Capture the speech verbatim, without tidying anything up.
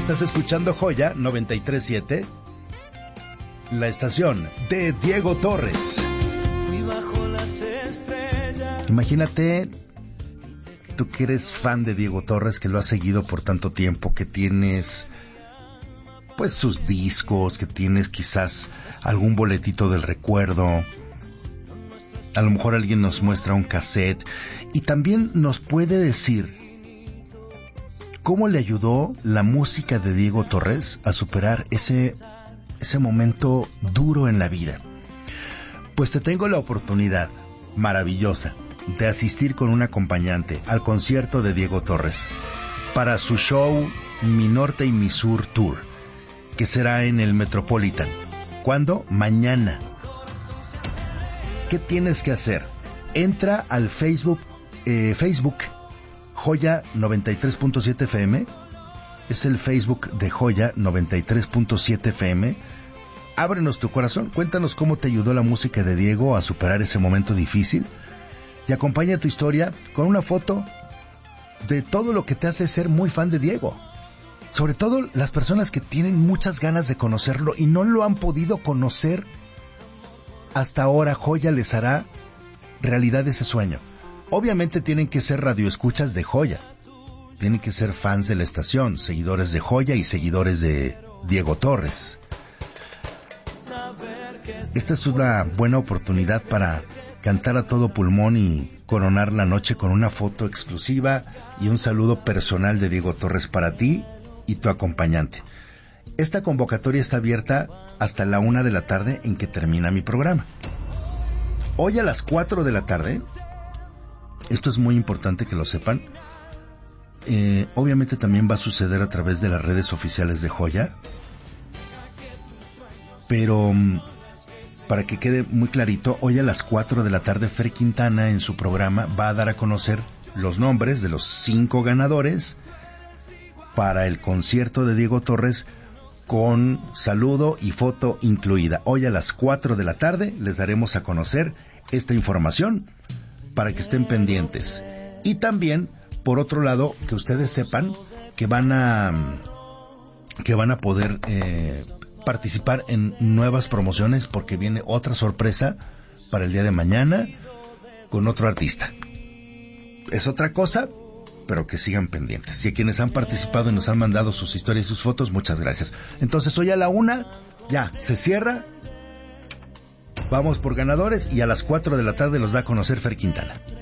Estás escuchando Joya noventa y tres punto siete, la estación de Diego Torres. Imagínate, tú que eres fan de Diego Torres, que lo has seguido por tanto tiempo, que tienes pues sus discos, que tienes quizás algún boletito del recuerdo. A lo mejor alguien nos muestra un cassette y también nos puede decir cómo le ayudó la música de Diego Torres a superar ese, ese momento duro en la vida. Pues te tengo la oportunidad maravillosa de asistir con un acompañante al concierto de Diego Torres para su show Mi Norte y Mi Sur Tour, que será en el Metropolitan. ¿Cuándo? Mañana. ¿Qué tienes que hacer? Entra al Facebook, eh, Facebook Joya noventa y tres punto siete F M. Es el Facebook de Joya noventa y tres punto siete F M. Ábrenos tu corazón, cuéntanos cómo te ayudó la música de Diego a superar ese momento difícil y acompaña tu historia con una foto de todo lo que te hace ser muy fan de Diego. Sobre todo las personas que tienen muchas ganas de conocerlo y no lo han podido conocer hasta ahora. Joya les hará realidad ese sueño. Obviamente tienen que ser radioescuchas de Joya, tienen que ser fans de la estación, seguidores de Joya y seguidores de Diego Torres. Esta es una buena oportunidad para cantar a todo pulmón y coronar la noche con una foto exclusiva y un saludo personal de Diego Torres para ti y tu acompañante. Esta convocatoria está abierta hasta la una de la tarde en que termina mi programa. Hoy a las cuatro de la tarde, esto es muy importante que lo sepan, eh, obviamente también va a suceder a través de las redes oficiales de Joya, pero para que quede muy clarito, hoy a las cuatro de la tarde Fer Quintana en su programa va a dar a conocer los nombres de los cinco ganadores para el concierto de Diego Torres con saludo y foto incluida. Hoy a las cuatro de la tarde les daremos a conocer esta información para que estén pendientes. Y también, por otro lado, que ustedes sepan que van a que van a poder eh, participar en nuevas promociones, porque viene otra sorpresa para el día de mañana con otro artista. Es otra cosa, pero que sigan pendientes. Y a quienes han participado y nos han mandado sus historias y sus fotos, muchas gracias. Entonces hoy a la una ya se cierra, vamos por ganadores y a las cuatro de la tarde los da a conocer Fer Quintana.